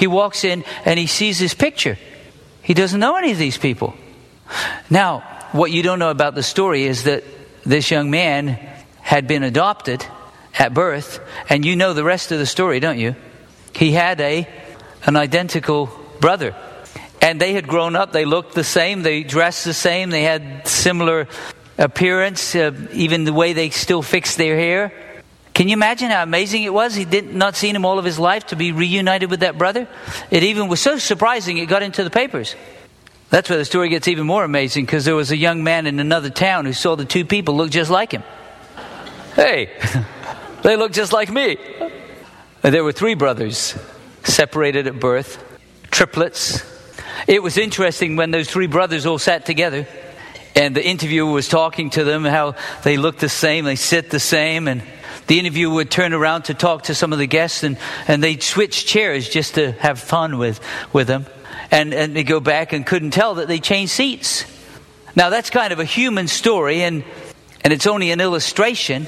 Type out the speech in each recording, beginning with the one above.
he walks in and he sees this picture. He doesn't know any of these people. Now, what you don't know about the story is that this young man had been adopted at birth, and you know the rest of the story, don't you? He had an identical brother, and they had grown up. They looked the same, they dressed the same, they had similar appearance, even the way they still fixed their hair. Can you imagine how amazing it was? He did not seen him all of his life, to be reunited with that brother. It even was so surprising it got into the papers. That's where the story gets even more amazing, because there was a young man in another town who saw the two people look just like him. Hey, they look just like me. There were 3 brothers separated at birth, triplets. It was interesting when those 3 brothers all sat together, and the interviewer was talking to them how they look the same, they sit the same, and the interviewer would turn around to talk to some of the guests, and they'd switch chairs just to have fun with them. And they go back and couldn't tell that they changed seats. Now that's kind of a human story, and it's only an illustration.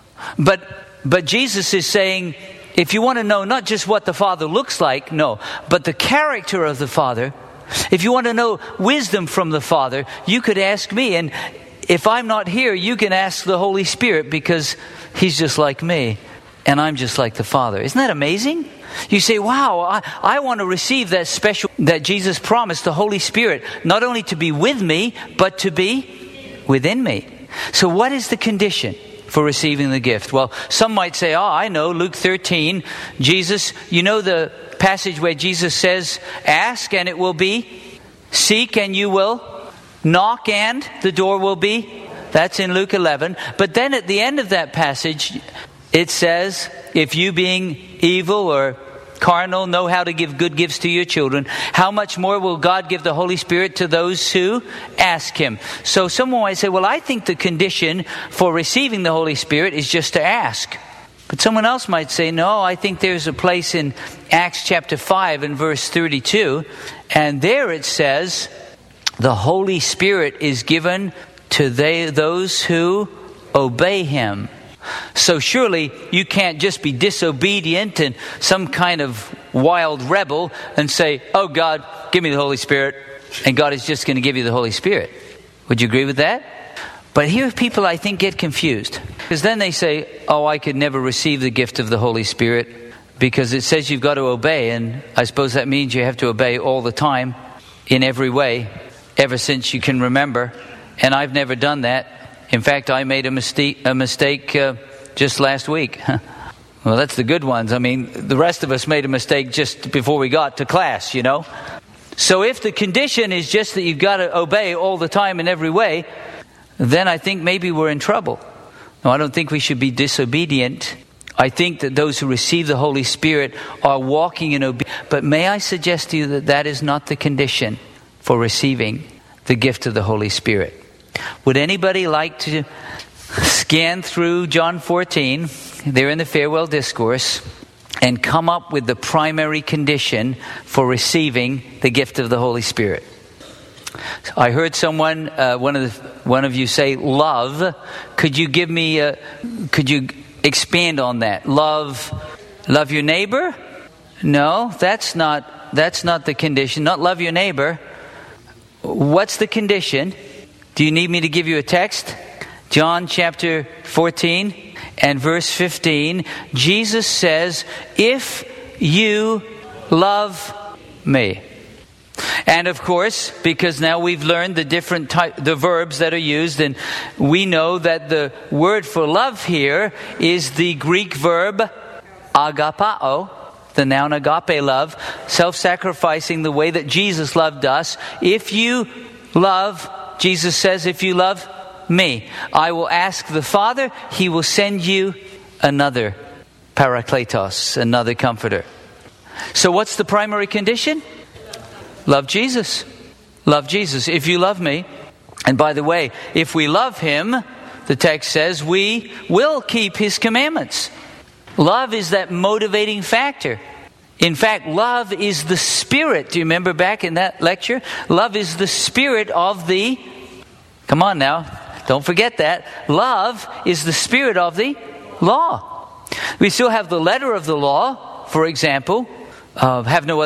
But Jesus is saying, if you want to know not just what the Father looks like, no, but the character of the Father, if you want to know wisdom from the Father, you could ask me. And if I'm not here, you can ask the Holy Spirit, because He's just like me and I'm just like the Father. Isn't that amazing? You say, wow, I want to receive that special, that Jesus promised, the Holy Spirit, not only to be with me, but to be within me. So what is the condition for receiving the gift? Well, some might say, I know, Luke 13, Jesus, you know the passage where Jesus says, ask and it will be, seek and you will, knock and the door will be. That's in Luke 11. But then at the end of that passage, it says, if you being evil or carnal know how to give good gifts to your children, how much more will God give the Holy Spirit to those who ask Him? So someone might say, well, I think the condition for receiving the Holy Spirit is just to ask. But someone else might say, no, I think there's a place in Acts chapter 5 and verse 32, and there it says, the Holy Spirit is given to those who obey Him. So surely you can't just be disobedient and some kind of wild rebel and say, oh God, give me the Holy Spirit, and God is just going to give you the Holy Spirit. Would you agree with that? But here people, I think, get confused, because then they say, oh, I could never receive the gift of the Holy Spirit because it says you've got to obey, and I suppose that means you have to obey all the time in every way ever since you can remember. And I've never done that. In fact, I made a mistake just last week. Well, that's the good ones. I mean, the rest of us made a mistake just before we got to class, you know. So if the condition is just that you've got to obey all the time in every way, then I think maybe we're in trouble. No, I don't think we should be disobedient. I think that those who receive the Holy Spirit are walking in obedience. But may I suggest to you that that is not the condition for receiving the gift of the Holy Spirit. Would anybody like to scan through John 14, there in the farewell discourse, and come up with the primary condition for receiving the gift of the Holy Spirit? I heard someone, one of you say, love. Could you give me, could you expand on that? Love your neighbor? No, that's not the condition. Not love your neighbor. What's the condition? Do you need me to give you a text? John chapter 14 and verse 15. Jesus says, if you love me. And of course, because now we've learned the verbs that are used, and we know that the word for love here is the Greek verb agapao, the noun agape love, self-sacrificing the way that Jesus loved us. If you love, Jesus says, if you love me, I will ask the Father, He will send you another Parakletos, another comforter. So what's the primary condition? Love Jesus. Love Jesus. If you love me, and by the way, if we love Him, the text says, we will keep His commandments. Love is that motivating factor. In fact, love is the spirit. Do you remember back in that lecture? Love is the spirit of the... Come on now. Don't forget that. Love is the spirit of the law. We still have the letter of the law, for example. Have no other